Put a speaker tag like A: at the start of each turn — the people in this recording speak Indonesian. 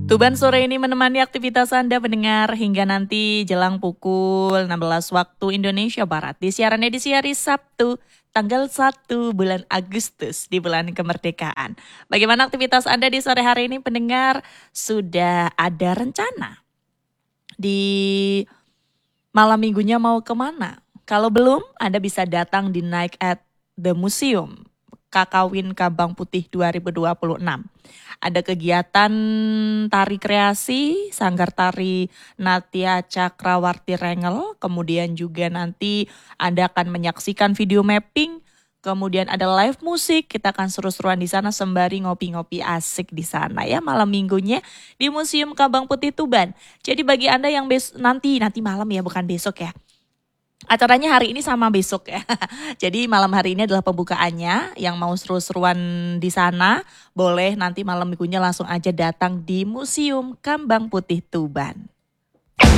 A: Tuban sore ini menemani aktivitas Anda mendengar hingga nanti jelang pukul 16 waktu Indonesia Barat di siaran edisi hari Sabtu tanggal 1 bulan Agustus di bulan kemerdekaan. Bagaimana aktivitas Anda di sore hari ini pendengar? Sudah ada rencana di malam minggunya mau kemana? Kalau belum, Anda bisa datang di Night at the Museum Kakawin Kabang Putih 2026. Ada kegiatan tari kreasi, sanggar tari Natya Cakrawarti Rengel, kemudian juga nanti Anda akan menyaksikan video mapping, kemudian ada live musik, kita akan seru-seruan di sana sembari ngopi-ngopi asik di sana ya malam minggunya di Museum Kabang Putih Tuban. Jadi bagi Anda yang nanti malam ya, bukan besok ya. Acaranya hari ini sama besok ya. Jadi malam hari ini adalah pembukaannya. Yang mau seru-seruan di sana boleh nanti malam minggunya langsung aja datang di Museum Kambang Putih Tuban.